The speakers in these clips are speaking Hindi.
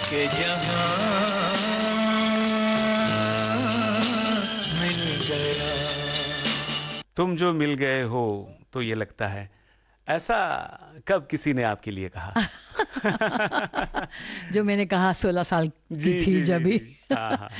के जहां मिल गया। तुम जो मिल गए हो तो ये लगता है, ऐसा कब किसी ने आपके लिए कहा? जो मैंने कहा 16 साल की थी जब भी, हाँ हाँ,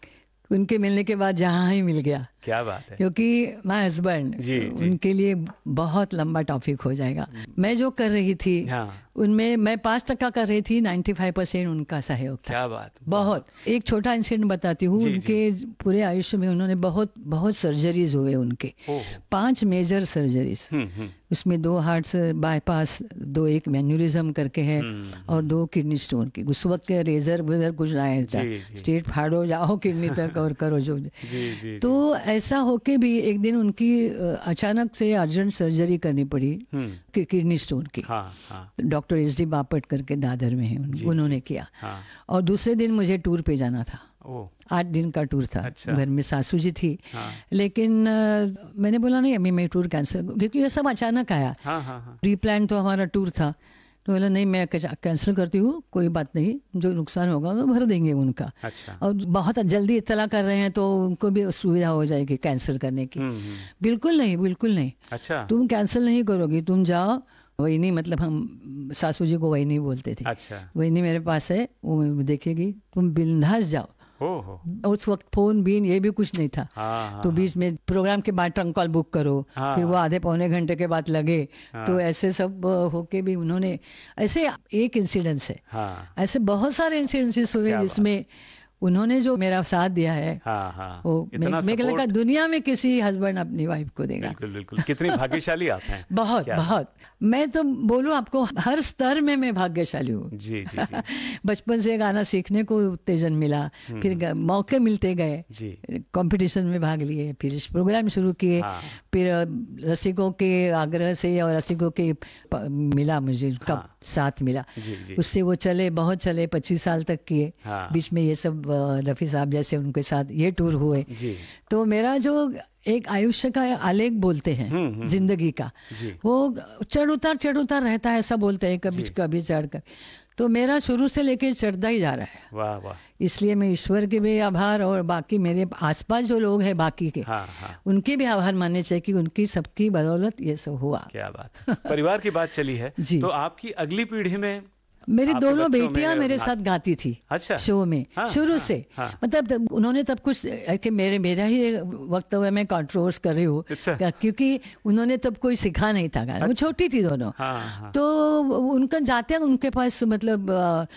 उनके मिलने के बाद जहाँ ही मिल गया। क्या बात है। क्योंकि माय हस्बैंड, जी, जी। उनके लिए बहुत लंबा टॉपिक हो जाएगा। मैं जो कर रही थी हाँ, उनमें मैं 5% कर रही थी, 95% उनका सहयोग था। क्या बात। बहुत। एक छोटा इंसिडेंट बताती हूँ। जी, उनके पूरे आयुष्य में उन्होंने बहुत बहुत सर्जरीज हुए उनके, ओह, 5 मेजर सर्जरीज। उसमें 2 हार्ट बाईपास, 2 एक मैन्यूरिज्म करके है, और 2 किडनी स्टोन की। उस वक्त के रेजर वेजर कुछ आया था, जी, जी। स्ट्रेट फाड़ो जाओ किडनी तक और करो जो। जी जी। तो ऐसा होके भी एक दिन उनकी अचानक से अर्जेंट सर्जरी करनी पड़ी किडनी स्टोन की। हाँ हाँ डॉक्टर SD बापट करके दादर में है, उन्होंने किया। हाँ। और दूसरे दिन मुझे टूर पे जाना था। ओह, 8 दिन का टूर था। अच्छा। घर में सासू जी थी। हाँ। लेकिन मैंने बोला नहीं, अभी मैं टूर कैंसिल, क्योंकि ये सब अचानक आया। हाँ हाँ हाँ। प्री प्लान तो हमारा टूर था। तो बोला नहीं, मैं कैंसिल करती हूँ, कोई बात नहीं, जो नुकसान होगा वो भर देंगे उनका। अच्छा। और बहुत जल्दी इत्तला कर रहे हैं तो उनको भी सुविधा हो जाएगी कैंसिल करने की। बिल्कुल नहीं, बिल्कुल नहीं। अच्छा तुम कैंसिल नहीं करोगी, तुम जाओ। वही नहीं, मतलब हम सासू जी को वही नहीं बोलते थे। अच्छा। वही नहीं मेरे पास है, वो देखेगी, तुम बिंदास जाओ। ओहो। उस वक्त फोन बीन ये भी कुछ नहीं था। हाँ तो बीच में प्रोग्राम के बाद ट्रंक कॉल बुक करो, हाँ। फिर वो आधे पौने घंटे के बाद लगे। हाँ। तो ऐसे सब होके भी उन्होंने, ऐसे एक इंसिडेंस है, हाँ ऐसे बहुत सारे इंसिडेंसेस हुए क्या बात। जिसमें उन्होंने जो मेरा साथ दिया है, हाँ हाँ, वो इतना मैं लगा support। दुनिया में किसी हस्बैंड अपनी वाइफ को देगा। बिल्कुल बिल्कुल, कितनी भाग्यशाली आप हैं। बहुत क्या बहुत। मैं तो बोलूँ आपको, हर स्तर में मैं भाग्यशाली हूँ। जी जी जी बचपन से गाना सीखने को उत्तेजन मिला, फिर मौके मिलते गए, जी। कंपटीशन में भाग लिए, फिर इस प्रोग्राम शुरू किए। हाँ। फिर रसिकों के आग्रह से और रसिकों के मिला, मुझे उनका हाँ। साथ मिला। जी जी। उससे वो चले, बहुत चले, 25 साल तक किए। हाँ। बीच में ये सब रफ़ी साहब जैसे उनके साथ ये टूर हुए। जी तो मेरा जो एक आयुष्य का आलेख बोलते हैं जिंदगी का, जी। वो चढ़ उतार रहता है, ऐसा बोलते हैं, कभी जी। कभी चढ़ कर। तो मेरा शुरू से लेके चढ़ता ही जा रहा है। वाह वाह। इसलिए मैं ईश्वर के भी आभार, और बाकी मेरे आसपास जो लोग हैं बाकी के, हाँ हाँ, उनके भी आभार मानने चाहिए कि उनकी सबकी बदौलत ये सब हुआ। क्या बात। परिवार की बात चली है जी। तो आपकी अगली पीढ़ी में मेरी आपके दोनों बच्चों बेटियां में मेरे ना- साथ गाती थी। अच्छा। शो में हाँ, शुरू हाँ, से। हाँ। मतलब उन्होंने तब कुछ कि मेरा ही वक्तव्य में कंट्रोवर्स कर रही हूँ, अच्छा। क्योंकि उन्होंने तब कोई सिखा नहीं था गाना। वो छोटी थी दोनों। हाँ हाँ। तो उनका जाते उनके पास मतलब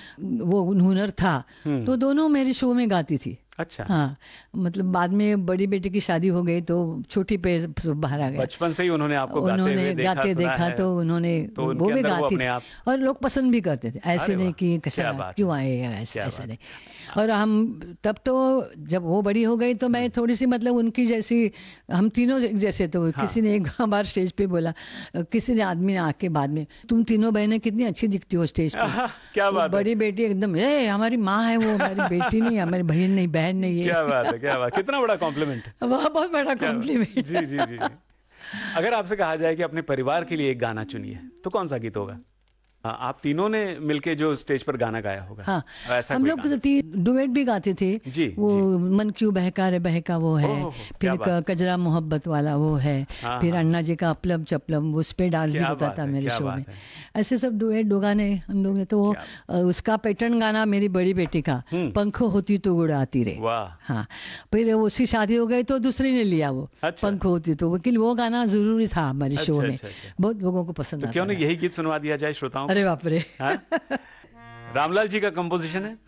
वो हुनर था, तो दोनों मेरे शो में गाती थी। अच्छा। हाँ, मतलब बाद में बड़ी बेटी की शादी हो गई तो छोटी पे बाहर आ गया। बचपन से ही उन्होंने आपको गाते उन्होंने हुए देखा, गाते सुना देखा है। तो उन्होंने तो उनके वो भी अंदर वो गाती अपने थी, आप। और लोग पसंद भी करते थे। ऐसे अरे नहीं वाह, कि क्या बात है। क्यों आए ऐसे क्या ऐसा बात नहीं। और हम तब तो जब वो बड़ी हो गई तो मैं थोड़ी सी मतलब उनकी जैसी, हम तीनों जैसे। तो किसी ने एक बार स्टेज पे बोला, किसी ने आदमी ने आके बाद में, तुम तीनों बहनें कितनी अच्छी दिखती हो स्टेज पे। क्या तो बात है। बड़ी बेटी एकदम, हमारी माँ है वो, हमारी बेटी नहीं, हमारी बहन नहीं, बहन नहीं क्या है। बात है, क्या बात। कितना बड़ा कॉम्प्लीमेंट। वह बहुत बड़ा क्या बात। कॉम्प्लीमेंट। जी जी जी। अगर आपसे कहा जाए कि अपने परिवार के लिए एक गाना चुनिए तो कौन सा गीत होगा? आप तीनों ने मिलके जो स्टेज पर गाना गाया होगा। हाँ, ऐसा हम कोई लोग गाना? डुएट भी गाते थे। जी, वो जी। मन क्यों बहका रे बहका वो है। ओहो, फिर क्या बात। कजरा मोहब्बत वाला वो है। हाँ, फिर हाँ। अन्ना जी का अपलम चपलम, उस पे डांस भी क्या होता बात था है, मेरे क्या शो बात में। है। ऐसे सब डुएट दो गाने हम लोग ने। तो वो उसका पैटर्न गाना मेरी बड़ी बेटी का, पंख होती तो उड़ाती रे। वाह। हाँ, फिर उसकी शादी हो गई तो दूसरी ने लिया वो, अच्छा। पंख होती तो। लेकिन वो गाना जरूरी था हमारे शो अच्छा, में। अच्छा, अच्छा। बहुत लोगों को पसंद तो आता क्यों था। नहीं यही गीत सुनवा दिया जाए श्रोताओं को? अरे बाप रे। हाँ? रामलाल जी का कंपोजिशन है।